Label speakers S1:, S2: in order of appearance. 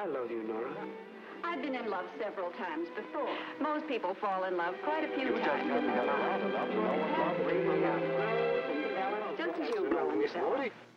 S1: I love you, Nora.
S2: I've been in love several times before. Most people fall in love quite a few times.
S1: Just as you grow in yourself.